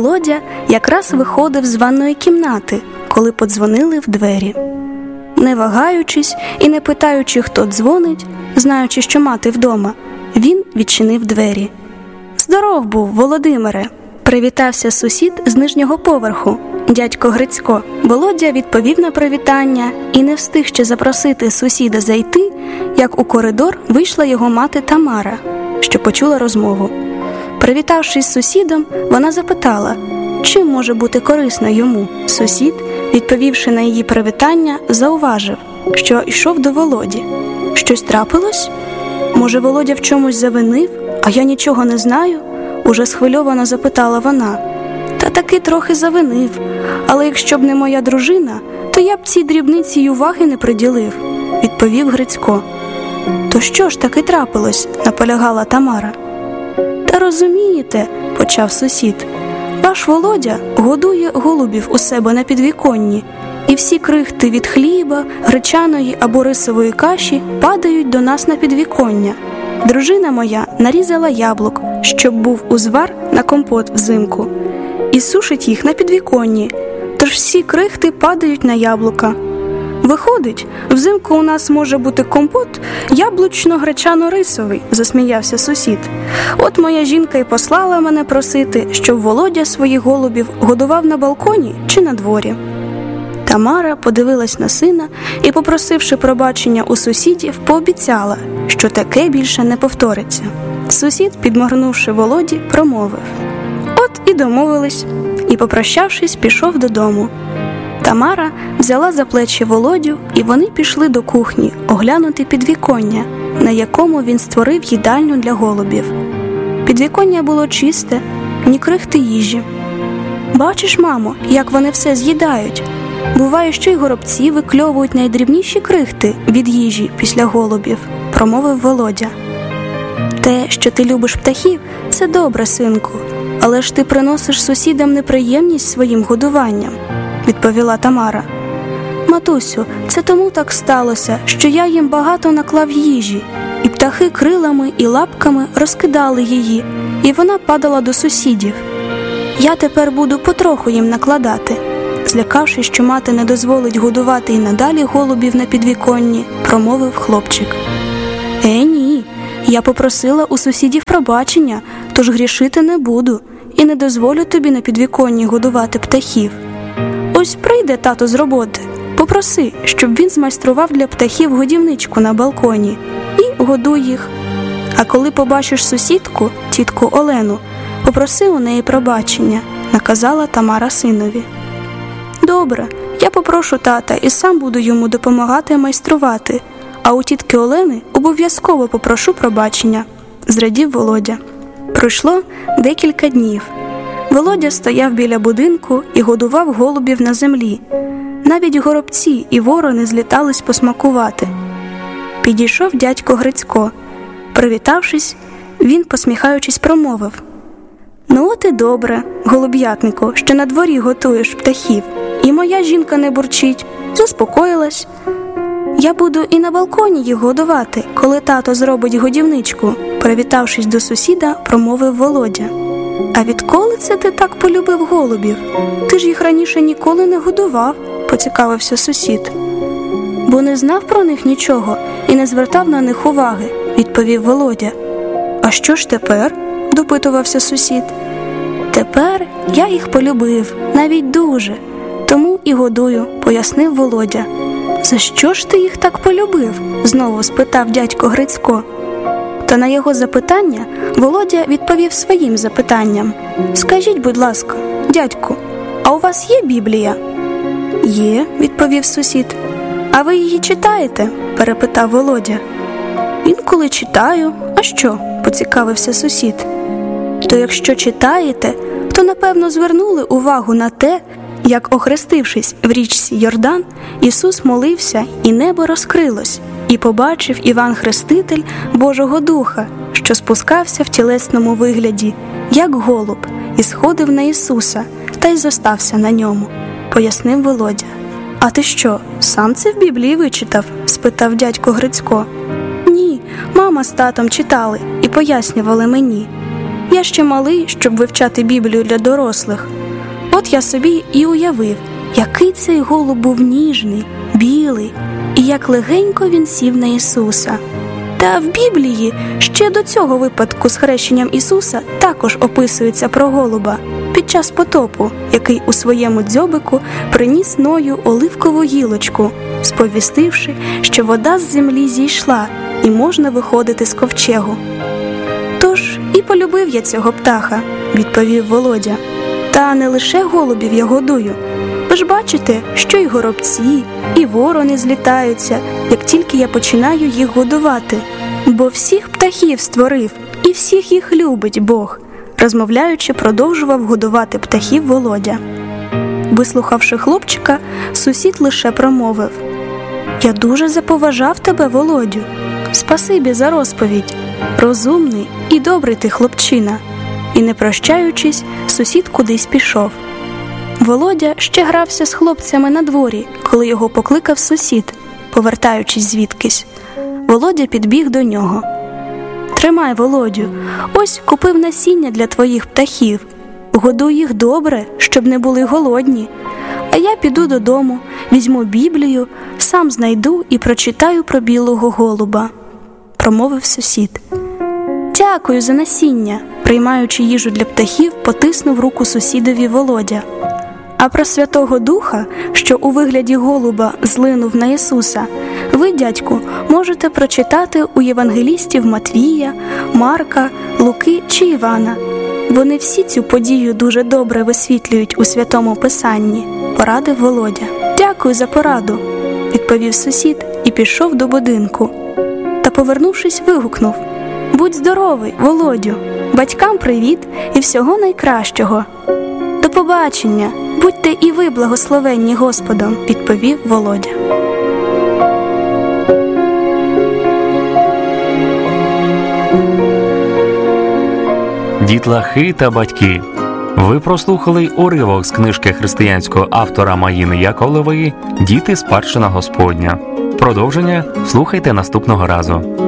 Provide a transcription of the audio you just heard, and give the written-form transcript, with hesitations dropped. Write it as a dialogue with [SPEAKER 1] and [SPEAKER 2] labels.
[SPEAKER 1] Володя якраз виходив з ванної кімнати, коли подзвонили в двері. Не вагаючись і не питаючи, хто дзвонить, знаючи, що мати вдома, він відчинив двері. «Здоров був, Володимире!» – привітався сусід з нижнього поверху, дядько Грицько. Володя відповів на привітання і не встиг ще запросити сусіда зайти, як у коридор вийшла його мати Тамара, що почула розмову. Привітавшись з сусідом, вона запитала, чим може бути корисно йому. Сусід, відповівши на її привітання, зауважив, що йшов до Володі. «Щось трапилось? Може, Володя в чомусь завинив, а я нічого не знаю?» – уже схвильовано запитала вона. «Та таки трохи завинив, але якщо б не моя дружина, то я б цій дрібниці й уваги не приділив», – відповів Грицько. «То що ж таки трапилось?» – наполягала Тамара. «Та розумієте», – почав сусід, «ваш Володя годує голубів у себе на підвіконні, і всі крихти від хліба, гречаної або рисової каші падають до нас на підвіконня. Дружина моя нарізала яблук, щоб був узвар на компот взимку, і сушить їх на підвіконні, тож всі крихти падають на яблука. Виходить, взимку у нас може бути компот яблучно-гречано-рисовий», – засміявся сусід. «От моя жінка й послала мене просити, щоб Володя своїх голубів годував на балконі чи на дворі». Тамара подивилась на сина і, попросивши пробачення у сусідів, пообіцяла, що таке більше не повториться. Сусід, підморгнувши Володі, промовив: «От і домовились», і, попрощавшись, пішов додому. Тамара взяла за плечі Володю, і вони пішли до кухні оглянути підвіконня, на якому він створив їдальню для голубів. Підвіконня було чисте, ні крихти їжі. «Бачиш, мамо, як вони все з'їдають? Буває, що й горобці викльовують найдрібніші крихти від їжі після голубів», – промовив Володя. «Те, що ти любиш птахів, це добре, синку, але ж ти приносиш сусідам неприємність своїм годуванням», – відповіла Тамара. «Матусю, це тому так сталося, що я їм багато наклав їжі, і птахи крилами і лапками розкидали її, і вона падала до сусідів. Я тепер буду потроху їм накладати», – злякавшись, що мати не дозволить годувати і надалі голубів на підвіконні, промовив хлопчик. «Ні, я попросила у сусідів пробачення, тож грішити не буду і не дозволю тобі на підвіконні годувати птахів. Ось прийде тато з роботи, попроси, щоб він змайстрував для птахів годівничку на балконі і годуй їх. А коли побачиш сусідку, тітку Олену, попроси у неї пробачення», – наказала Тамара синові. «Добре, я попрошу тата і сам буду йому допомагати майструвати, а у тітки Олени обов'язково попрошу пробачення», – зрадів Володя. Пройшло декілька днів. Володя стояв біля будинку і годував голубів на землі. Навіть горобці і ворони злітались посмакувати. Підійшов дядько Грицько. Привітавшись, він, посміхаючись, промовив: «Ну от і добре, голуб'ятнику, що на дворі готуєш птахів, і моя жінка не бурчить, заспокоїлась. Я буду і на балконі їх годувати, коли тато зробить годівничку», – привітавшись до сусіда, промовив Володя. «А відколи це ти так полюбив голубів? Ти ж їх раніше ніколи не годував», – поцікавився сусід. «Бо не знав про них нічого і не звертав на них уваги», – відповів Володя. «А що ж тепер?» – допитувався сусід. «Тепер я їх полюбив, навіть дуже, тому і годую», – пояснив Володя. «За що ж ти їх так полюбив?» – знову спитав дядько Грицько. Та на його запитання Володя відповів своїм запитанням. «Скажіть, будь ласка, дядьку, а у вас є Біблія?» «Є», – відповів сусід. «А ви її читаєте?» – перепитав Володя. «Інколи читаю. А що?» – поцікавився сусід. «То якщо читаєте, то напевно звернули увагу на те, як, охрестившись в річці Йордан, Ісус молився, і небо розкрилось, і побачив Іван Хреститель Божого Духа, що спускався в тілесному вигляді, як голуб, і сходив на Ісуса, та й зостався на ньому», – пояснив Володя. «А ти що, сам це в Біблії вичитав?» – спитав дядько Грицько. «Ні, мама з татом читали і пояснювали мені». Я ще малий, щоб вивчати Біблію для дорослих. От я собі і уявив, який цей голуб був ніжний, білий, і як легенько він сів на Ісуса. Та в Біблії ще до цього випадку з хрещенням Ісуса також описується про голуба під час потопу, який у своєму дзьобику приніс Ною оливкову гілочку, сповістивши, що вода з землі зійшла і можна виходити з ковчегу. «Тож і полюбив я цього птаха», – відповів Володя. «Та не лише голубів я годую. Ви ж бачите, що й горобці, і ворони злітаються, як тільки я починаю їх годувати. Бо всіх птахів створив, і всіх їх любить Бог», – розмовляючи, продовжував годувати птахів Володя. Вислухавши хлопчика, сусід лише промовив: «Я дуже заповажав тебе, Володю. Спасибі за розповідь. Розумний і добрий ти хлопчина». І, не прощаючись, сусід кудись пішов. Володя ще грався з хлопцями на дворі, коли його покликав сусід, повертаючись звідкись. Володя підбіг до нього. «Тримай, Володю, ось купив насіння для твоїх птахів. Годуй їх добре, щоб не були голодні. А я піду додому, візьму Біблію, сам знайду і прочитаю про білого голуба», – промовив сусід. «Дякую за насіння», – приймаючи їжу для птахів, потиснув руку сусідові Володя. А про Святого Духа, що у вигляді голуба злинув на Ісуса, ви, дядьку, можете прочитати у євангелістів Матвія, Марка, Луки чи Івана. Вони всі цю подію дуже добре висвітлюють у Святому Писанні, порадив Володя. «Дякую за пораду», – відповів сусід і пішов до будинку. Та, повернувшись, вигукнув: «Будь здоровий, Володю, батькам привіт і всього найкращого». «До побачення, будьте і ви благословенні Господом», – відповів Володя.
[SPEAKER 2] Дітлахи та батьки, ви прослухали уривок з книжки християнського автора Маїни Яковлевої «Діти – спадщина Господня». Продовження слухайте наступного разу.